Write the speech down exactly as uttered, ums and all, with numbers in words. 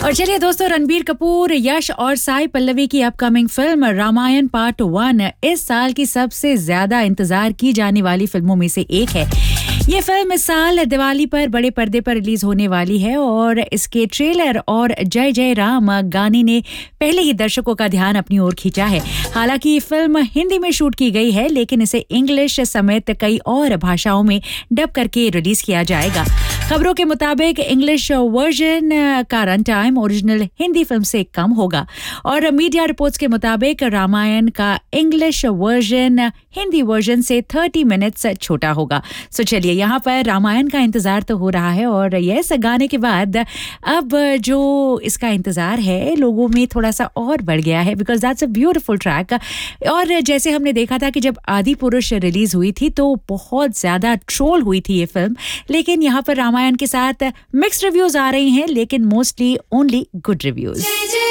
और चलिए दोस्तों, रणबीर कपूर, यश और साई पल्लवी की upcoming film Ramayan part one इस साल की सबसे ज्यादा इंतजार की जाने वाली फिल्मों में से एक है। ये फिल्म इस साल दिवाली पर बड़े पर्दे पर रिलीज होने वाली है और इसके ट्रेलर और जय जय राम गाने ने पहले ही दर्शकों का ध्यान अपनी ओर खींचा है। हालांकि ये फिल्म हिंदी में शूट की गई है, लेकिन इसे इंग्लिश समेत कई और भाषाओं में डब करके रिलीज किया जाएगा। खबरों के मुताबिक इंग्लिश वर्जन का run time original Hindi film से कम होगा और मीडिया रिपोर्ट्स के मुताबिक रामायण का इंग्लिश वर्जन हिंदी वर्जन से तीस मिनट्स छोटा होगा। सो चलिए, यहाँ पर रामायण का इंतजार तो हो रहा है और यस गाने के बाद अब जो इसका इंतजार है लोगों में थोड़ा सा और बढ़ गया है, because that's a beautiful track. और जैसे हमने देखा था कि जब आदि पुरुष रिलीज हुई थी तो बहुत ज्यादा ट्रोल हुई थी ये फिल्म, लेकिन यहाँ पर रामायण के साथ मिक्स्ड रिव्यूज आ रही हैं, लेकिन मोस्टली ओनली गुड रिव्यूज।